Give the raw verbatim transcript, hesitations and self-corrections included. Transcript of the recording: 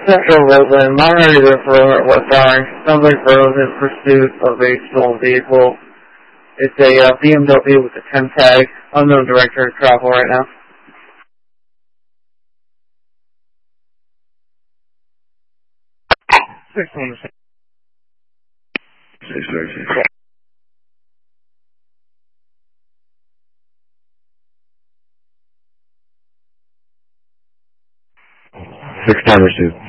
Central Woodland, Monterey River, West Orange. Sounds like Rose in pursuit of a stolen vehicle. It's a uh, B M W with a ten tag. Unknown director of travel right now. sixteen. six thirty. Six time received.